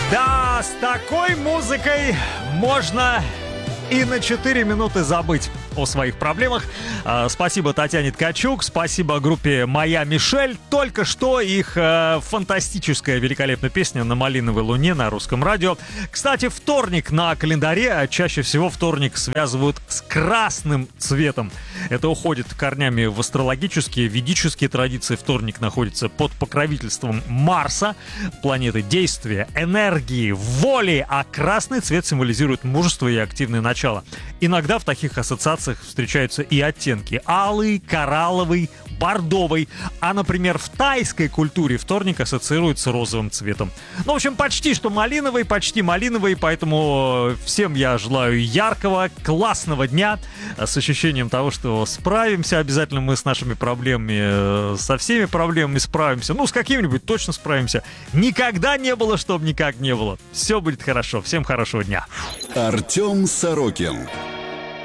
Да, с такой музыкой можно и на 4 минуты забыть о своих проблемах. Спасибо Татьяне Ткачук, спасибо группе «Моя Мишель». Только что их фантастическая, великолепная песня «На малиновой луне» на Русском радио. Кстати, вторник на календаре, а чаще всего вторник связывают с красным цветом. Это уходит корнями в астрологические, ведические традиции. Вторник находится под покровительством Марса, планеты действия, энергии, воли, а красный цвет символизирует мужество и активное начало. Иногда в таких ассоциациях встречаются и оттенки алый, коралловый, бордовый, а, например, в тайской культуре вторник ассоциируется розовым цветом. Ну, в общем, почти малиновый, поэтому всем я желаю яркого, классного дня, с ощущением того, что справимся обязательно мы с нашими проблемами, со всеми проблемами справимся, ну, с какими-нибудь точно справимся. Никогда не было, чтобы никак не было. Все будет хорошо. Всем хорошего дня. Артем Сорокин.